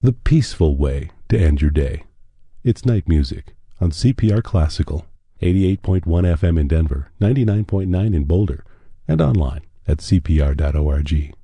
the peaceful way to end your day. It's Night Music on CPR Classical, 88.1 FM in Denver, 99.9 in Boulder, and online at cpr.org.